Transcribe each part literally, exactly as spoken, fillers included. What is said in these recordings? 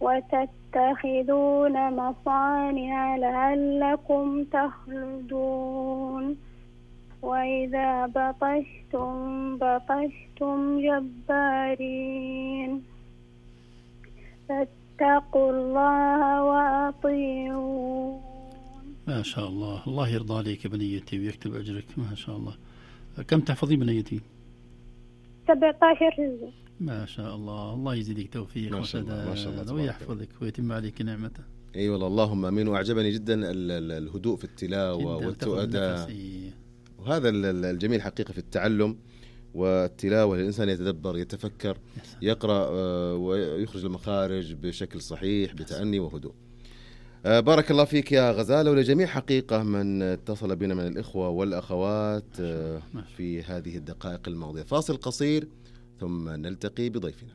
وتتخذون مصانع لعلكم تخلدون وإذا بطشتم بطشتم جبارين فاتقوا الله وأطيعون. ما شاء الله، الله يرضى عليك بنيتي ويكتب أجرك، ما شاء الله. كم تحفظين بنيتي؟ سبعة عشر جزء. ما شاء الله، الله يزيدك توفيق وسداد ويحفظك ويتم عليك نعمته. اي والله، اللهم امين. واعجبني جدا الهدوء في التلاوه والتؤدة، وهذا الجميل حقيقه في التعلم والتلاوه. الانسان يتدبر، يتفكر، يقرا ويخرج المخارج بشكل صحيح بتأني وهدوء. بارك الله فيك يا غزالة، ولجميع حقيقة من اتصل بنا من الإخوة والأخوات في هذه الدقائق الماضية. فاصل قصير ثم نلتقي بضيفنا.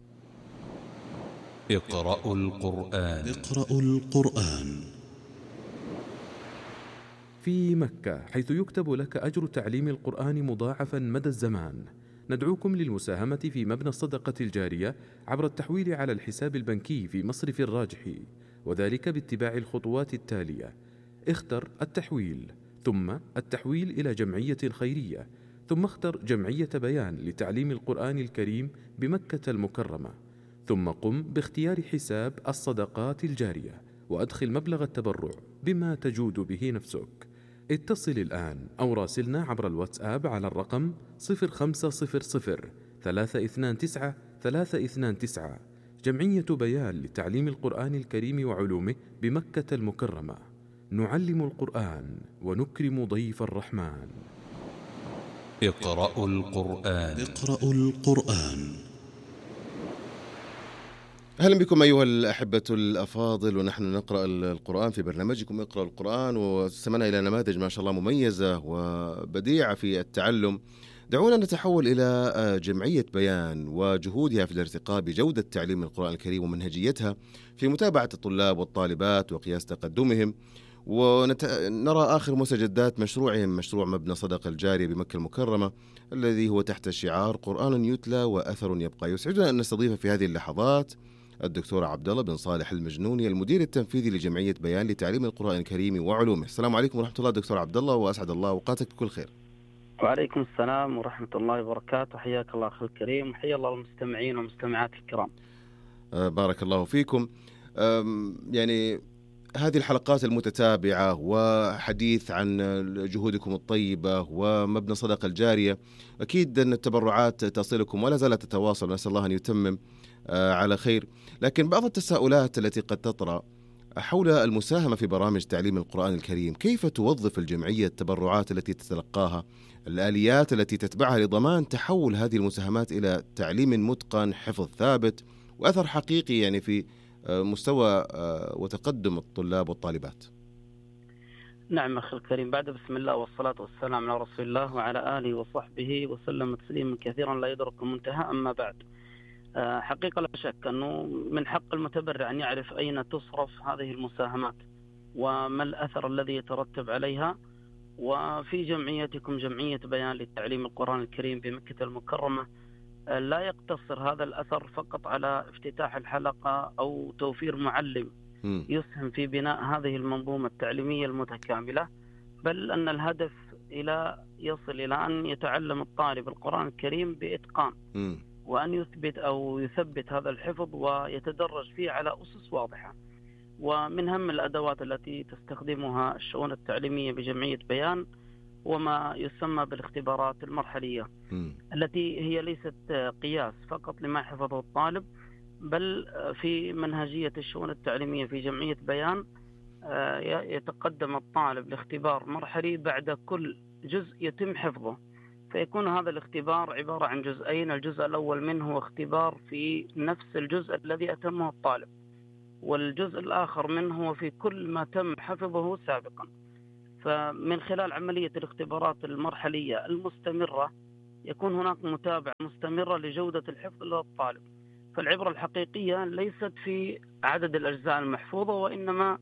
اقرأوا القرآن. اقرأوا القرآن. في مكة، حيث يكتب لك أجر تعليم القرآن مضاعفا مدى الزمان، ندعوكم للمساهمة في مبنى الصدقة الجارية عبر التحويل على الحساب البنكي في مصرف الراجحي، وذلك باتباع الخطوات التالية: اختر التحويل، ثم التحويل إلى جمعية خيرية، ثم اختر جمعية بيان لتعليم القرآن الكريم بمكة المكرمة، ثم قم باختيار حساب الصدقات الجارية وأدخل مبلغ التبرع بما تجود به نفسك. اتصل الآن أو راسلنا عبر الواتساب على الرقم صفر خمسة صفر صفر ثلاثة اثنان تسعة ثلاثة اثنان تسعة. جمعية بيان لتعليم القرآن الكريم وعلومه بمكة المكرمة. نعلم القرآن ونكرم ضيف الرحمن. اقرأوا القرآن. اقرأوا القرآن. أهلا بكم أيها الأحبة الأفاضل، ونحن نقرأ القرآن في برنامجكم اقرأوا القرآن، واستمعنا إلى نماذج ما شاء الله مميزة وبديعة في التعلم. دعونا نتحول إلى جمعية بيان وجهودها في الارتقاء بجودة تعليم القرآن الكريم ومنهجيتها في متابعة الطلاب والطالبات وقياس تقدمهم، ونرى آخر مستجدات مشروعهم، مشروع مبنى صدقة الجارية بمكة المكرمة الذي هو تحت شعار قرآن يتلى وأثر يبقى. يسعدنا أن نستضيف في هذه اللحظات الدكتور عبد الله بن صالح المجنوني، المدير التنفيذي لجمعية بيان لتعليم القرآن الكريم وعلومه. السلام عليكم ورحمة الله دكتور عبد الله، وأسعد الله أوقاتك بكل خير. وعليكم السلام ورحمة الله وبركاته، حياك الله أخي الكريم، وحيا الله المستمعين والمستمعات الكرام. أه بارك الله فيكم. يعني هذه الحلقات المتتابعة وحديث عن جهودكم الطيبة ومبنى صدقة الجارية، أكيد أن التبرعات تصلكم ولا زالت تتواصل، نسأل الله أن يتمم على خير. لكن بعض التساؤلات التي قد تطرأ حول المساهمة في برامج تعليم القرآن الكريم، كيف توظف الجمعية التبرعات التي تتلقاها، الآليات التي تتبعها لضمان تحول هذه المساهمات إلى تعليم متقن، حفظ ثابت وأثر حقيقي يعني في مستوى وتقدم الطلاب والطالبات. نعم أخي الكريم، بعد بسم الله والصلاة والسلام على رسول الله وعلى آله وصحبه وسلم تسليما كثيرا لا يدرك المنتهى. أما بعد، حقيقة لا شك أنه من حق المتبرع أن يعرف أين تصرف هذه المساهمات وما الأثر الذي يترتب عليها. وفي جمعيتكم جمعية بيان لتعليم القرآن الكريم بمكة المكرمة لا يقتصر هذا الأثر فقط على افتتاح الحلقة أو توفير معلم يسهم في بناء هذه المنظومة التعليمية المتكاملة، بل أن الهدف إلى يصل إلى أن يتعلم الطالب القرآن الكريم بإتقان، وأن يثبت أو يثبت هذا الحفظ ويتدرج فيه على أسس واضحة. ومن أهم الأدوات التي تستخدمها الشؤون التعليمية بجمعية بيان وما يسمى بالاختبارات المرحلية، م. التي هي ليست قياس فقط لما حفظه الطالب، بل في منهجية الشؤون التعليمية في جمعية بيان يتقدم الطالب لاختبار مرحلي بعد كل جزء يتم حفظه، فيكون هذا الاختبار عبارة عن جزئين. الجزء الأول منه هو اختبار في نفس الجزء الذي أتمه الطالب، والجزء الآخر منه هو في كل ما تم حفظه سابقا. فمن خلال عملية الاختبارات المرحلية المستمرة يكون هناك متابعة مستمرة لجودة الحفظ للطالب. فالعبرة الحقيقية ليست في عدد الأجزاء المحفوظة، وإنما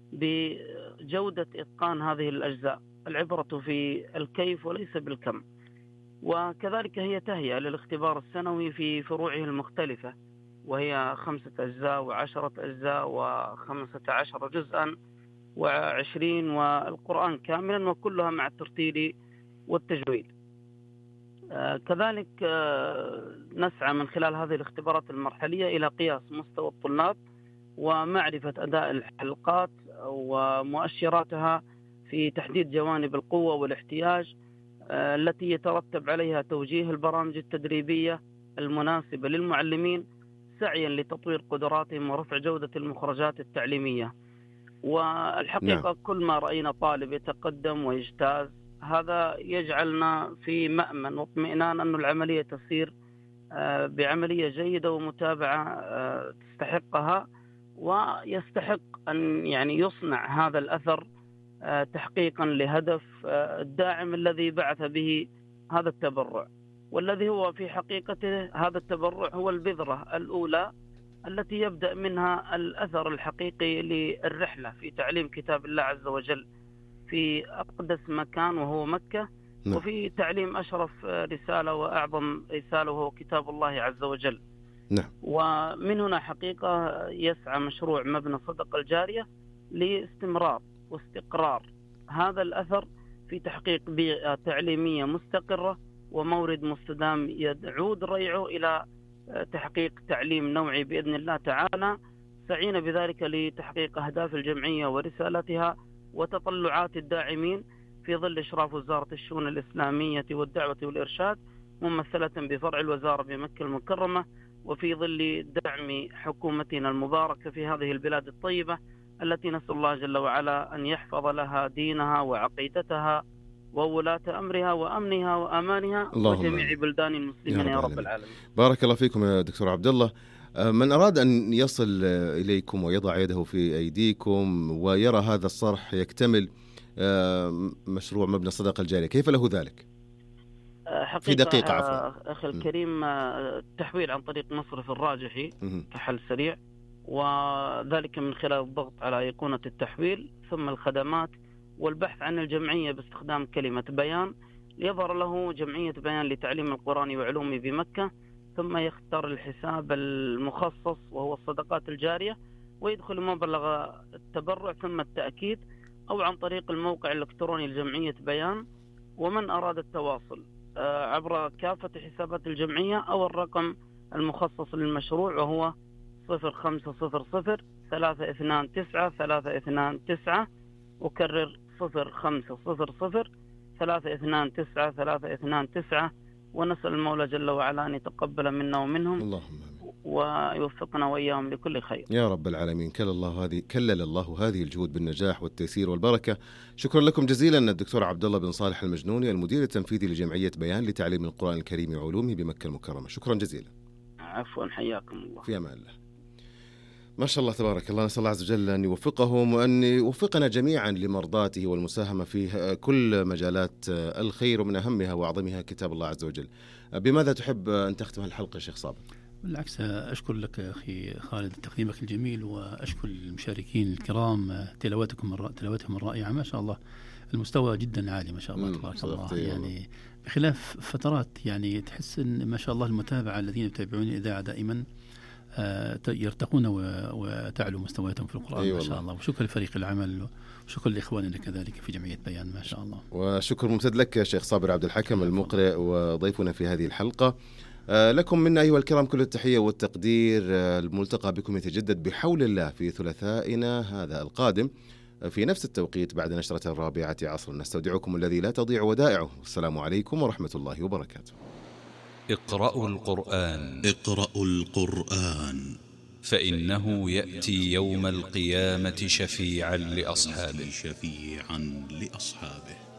بجودة إتقان هذه الأجزاء. العبرة في الكيف وليس بالكم. وكذلك هي تهيئة للاختبار السنوي في فروعه المختلفة، وهي خمسة أجزاء وعشرة أجزاء وخمسة عشر جزءا وعشرين والقرآن كاملا، وكلها مع الترتيل والتجويد. آه كذلك آه نسعى من خلال هذه الاختبارات المرحلية إلى قياس مستوى الطلاب ومعرفة أداء الحلقات ومؤشراتها في تحديد جوانب القوة والاحتياج آه التي يترتب عليها توجيه البرامج التدريبية المناسبة للمعلمين سعيا لتطوير قدراتهم ورفع جودة المخرجات التعليمية. والحقيقة نعم. كل ما رأينا طالب يتقدم ويجتاز هذا يجعلنا في مأمن واطمئنان أن العملية تسير بعملية جيدة ومتابعة تستحقها، ويستحق أن يعني يصنع هذا الأثر تحقيقا لهدف الداعم الذي بعث به هذا التبرع، والذي هو في حقيقته هذا التبرع هو البذرة الأولى التي يبدأ منها الأثر الحقيقي للرحلة في تعليم كتاب الله عز وجل في أقدس مكان وهو مكة، نعم. وفي تعليم أشرف رسالة وأعظم رسالة وهو كتاب الله عز وجل، نعم. ومن هنا حقيقة يسعى مشروع مبنى الصدقة الجارية لاستمرار واستقرار هذا الأثر في تحقيق بيئة تعليمية مستقرة ومورد مستدام يعود ريعه إلى تحقيق تعليم نوعي بإذن الله تعالى، سعينا بذلك لتحقيق أهداف الجمعية ورسالتها وتطلعات الداعمين في ظل إشراف وزارة الشؤون الإسلامية والدعوة والإرشاد ممثلة بفرع الوزارة بمكة المكرمة، وفي ظل دعم حكومتنا المباركة في هذه البلاد الطيبة التي نسأل الله جل وعلا أن يحفظ لها دينها وعقيدتها وولاة أمرها وأمنها وأمانها وجميع بلدان المسلمين يا رب العالمين. بارك الله فيكم يا دكتور عبد الله. من أراد أن يصل إليكم ويضع يده في أيديكم ويرى هذا الصرح يكتمل مشروع مبنى الصدقة الجارية، كيف له ذلك؟ في دقيقة عفوا أخي الكريم، التحويل عن طريق مصرف الراجحي كحل سريع، وذلك من خلال الضغط على أيقونة التحويل ثم الخدمات والبحث عن الجمعية باستخدام كلمة بيان ليظهر له جمعية بيان لتعليم القرآن وعلومه بمكة، ثم يختار الحساب المخصص وهو الصدقات الجارية ويدخل مبلغ التبرع ثم التأكيد، أو عن طريق الموقع الإلكتروني لجمعية بيان. ومن أراد التواصل عبر كافة حسابات الجمعية أو الرقم المخصص للمشروع وهو صفر خمسة صفر صفر ثلاثة اثنان تسعة ثلاثة اثنان تسعة، أكرر صفر خمسة صفر صفر ثلاثة اثنان تسعة ثلاثة اثنان تسعة، ونسأل المولى جل وعلا أن يتقبل منا ومنهم اللهم ويوفقنا وإياهم لكل خير يا رب العالمين. كلل الله هذه كلل الله هذه الجهود بالنجاح والتيسير والبركة. شكرا لكم جزيلا الدكتور عبد الله بن صالح المجنوني المدير التنفيذي لجمعية بيان لتعليم القرآن الكريم وعلومه بمكة المكرمة، شكرا جزيلا. عفوا، حياكم الله. في أمان الله. ما شاء الله تبارك الله، نسأل الله عز وجل أن يوفقهم وأن يوفقنا جميعا لمرضاته والمساهمة في كل مجالات الخير، ومن أهمها وأعظمها كتاب الله عز وجل. بماذا تحب أن تختم الحلقة شيخ صابر؟ بالعكس، أشكر لك أخي خالد تقديمك الجميل، وأشكر المشاركين الكرام تلاوتكم الر... تلاوتهم الرائعة، ما شاء الله المستوى جدا عالي ما شاء الله تبارك الله. يعني بخلاف فترات يعني تحس إن ما شاء الله المتابعة الذين يتابعون الإذاعة دائما يرتقون وتعلو مستوياتهم في القرآن. أيوة ما شاء الله. وشكر لفريق العمل وشكر لإخواننا كذلك في جمعية بيان ما شاء الله. وشكر ممتد لك يا شيخ صابر عبد الحكم المقرئ وضيفنا في هذه الحلقة. لكم منا أيها الكرام كل التحية والتقدير. الملتقى بكم يتجدد بحول الله في ثلاثائنا هذا القادم في نفس التوقيت بعد نشرة الرابعة عصرا. نستودعكم الذي لا تضيع ودائعه. السلام عليكم ورحمة الله وبركاته. اقرأوا القرآن اقرأوا القرآن فإنه يأتي يوم القيامة شفيعا لأصحابه شفيعا لأصحابه